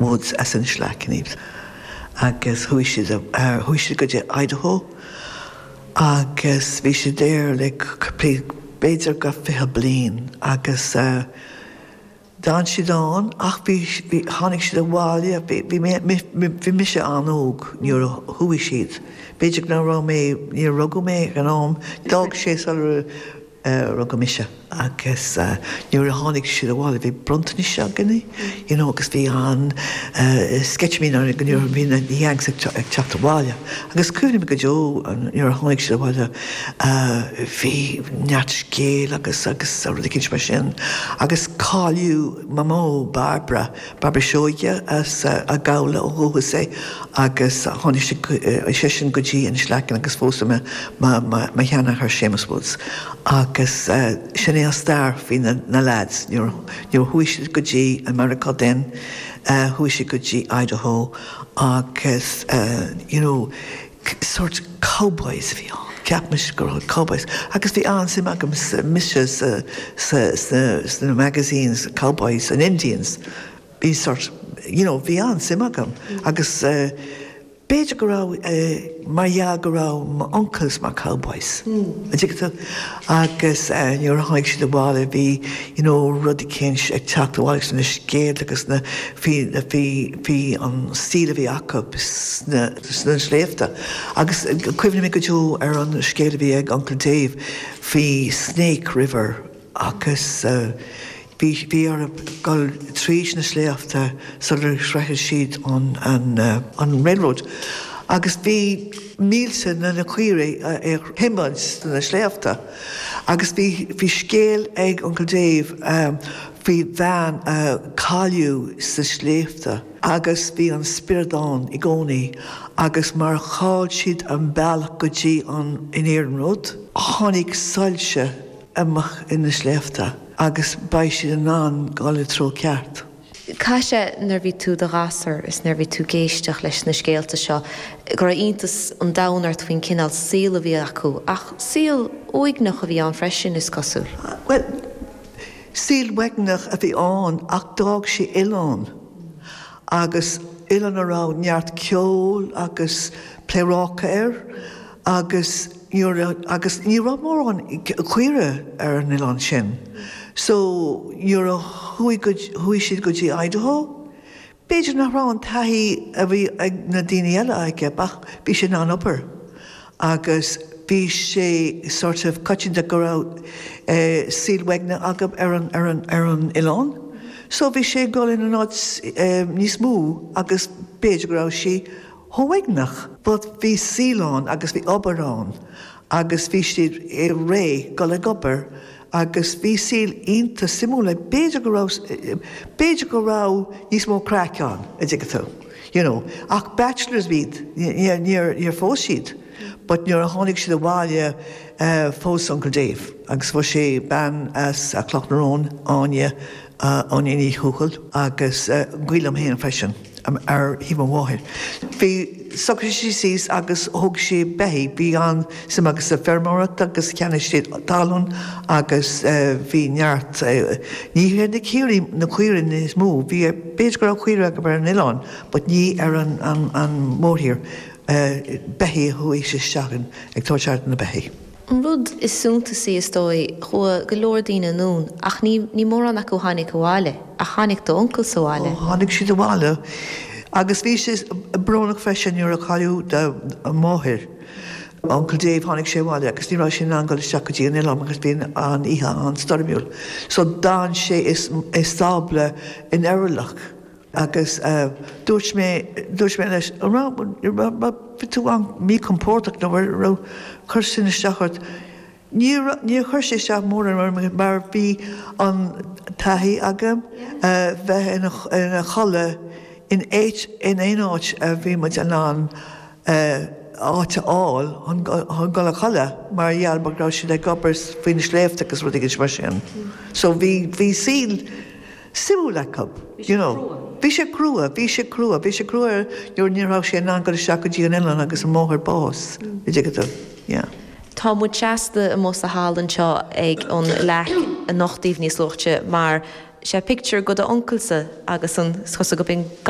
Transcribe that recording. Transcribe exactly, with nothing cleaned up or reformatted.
woods as an Schlacknibs. Agus who is the uh, who should go to Idaho. Agus we should there like play better go for blin. Agus uh, dan she don ach we we hanig she the wall yeah we we me we miss it on og near who is she better now ro me near rogo me and um dog she so rogo misha. Agus near a hanig she the wall we bruntni shagani you know agus we on sketch me now near me the yanks chapter wall agus could me go near a hanig she the wall uh we not scale agus agus the kitchen machine agus call you mamo Barbara Barbara show you as a gaula who say agus hanig she session goji and slack agus fosa me ma ma hana her Seamus Woods agus she a star fin na lads you're you're who is good G America then uh who is good G Idaho agus uh you know sort of cowboys fi Capmish girl cowboys agus the answer magam misses uh the magazines cowboys and Indians be sort you know the answer magam agus uh Beja garau Maria garau my uncles my cowboys. Agus you're high the wall be you know ruddy kinch attack the walls and the scared because the fee the fee fee on steel of Jacob the the slave agus equivalent make a Joe are on the scale of egg Uncle Dave fee Snake River agus Bí bí ar gal tríis na sléafta sort of shredded sheet on on uh, on railroad. Agus bí mílsa na na cuire ar himmans na sléafta. Agus bí bí scéal ag Uncle Dave um, bí van uh, cáliú sa sléafta. Agus bí an spiridán i gcónaí. Agus mar cháil siad an bailach go dtí an in Éireann Road. Tháinig sailse amach in na sléafta. Agus baisi an an gáile tro ceart. Caiise nervhí tú de gasar is nervhí tú géisteach leis na scéalta seo gur iontas an daonart faoin cinál síl a bhí acu ach síl óignach a bhí an freisin is cosúil. Well, síl wegnach a bhí an ach dág sí Ileán agus Ileán ará neart ceol agus plérácha ar agus agus ní ra mór an cuire ar an Ileán sin. So you're a who could who should go to Idaho? Beijing around tahi every na diniela I get back bishin on upper. Agus bish sort of catching the girl out uh seal wagna agab eran eran eran Ileán. So bish go in an odds nismu agus beige grow she ho wagnach but vi Ceylon agus vi Oberon agus bish a ray go like upper. Agus bhí síl ionta simúla béidir go rá béidir go rá níos mó crackán a d tú. You know, ach bachelor's bhíd níor fós siad, but níor a tháinig siad a bháile fós Uncle Dave. Agus bhfuil sé ban as a clochnaróin áine an iní chúchail agus ghuilam héana freisin ar híom mháthir. Bhí Soccer she sees agus hog she behi beyond some agus a fermorat agus can she talon agus vi nyart ni here the kiri na queer in this move be a base girl queer ag bar nylon but ni er an an an more here behi who is shagan ag torchart na behi. An rud is súnta sí istói chua go leor daoine nún ach ní ní mór an acu tháinig bháile a tháinig do uncle sa bháile. Tháinig si do bháile. Agus bhí sé bronnach freisin nuair a chailú de máthir. Uncle Dave tháinig sé bháile agus ní raibh sin an go isteach go dtí an Ileán agus bíonn an ihe an stormiúil. So dáin sé is stábla in Airlach. Agus dúirt mé dúirt mé leis tú an mí compórtach nó bhar chuir sin isteachart. Ní chuir sé isteach mór an mar bhí an taithí agam bheith ina cholle in eight in ein áit a bhí muid an an áte áil an go a cholle mar dhealbag rá si le gobars faoin sléifte agus rud agus mar sin. So bhí bhí síl simú le cub, you know. Bhí sé crua, bhí sé crua, bhí sé crua nuair níorrá sé an go isteach go dtí an Ileán agus an móthir bás. I dtí go yeah. Tá muid seasta a mós a hálan seo ag an lech a nachtaobh níos luchte mar sé picture go a unclesa agus an scosa go bin